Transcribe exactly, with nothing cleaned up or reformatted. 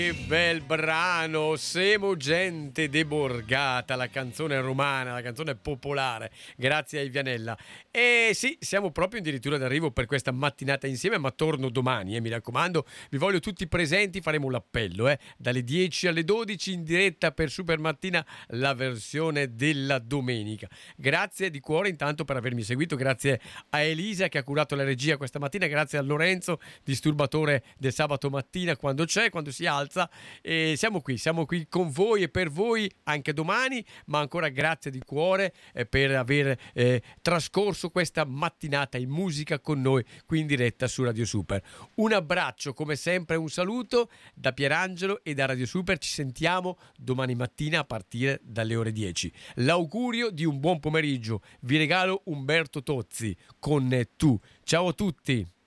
Che bel brano, Semo gente de Borgata, la canzone romana, la canzone popolare, grazie a Vianella. E sì, siamo proprio addirittura d'arrivo per questa mattinata insieme, ma torno domani, eh, mi raccomando, vi voglio tutti presenti, faremo l'appello, eh, dalle dieci alle dodici in diretta per Supermattina, la versione della domenica. Grazie di cuore intanto per avermi seguito, grazie a Elisa che ha curato la regia questa mattina, grazie a Lorenzo, disturbatore del sabato mattina quando c'è, quando si alza. E siamo qui, siamo qui con voi e per voi anche domani, ma ancora grazie di cuore eh, per aver eh, trascorso questa mattinata in musica con noi qui in diretta su Radio Super. Un abbraccio, come sempre un saluto da Pierangelo e da Radio Super, ci sentiamo domani mattina a partire dalle ore dieci. L'augurio di un buon pomeriggio, vi regalo Umberto Tozzi con Tu. Ciao a tutti!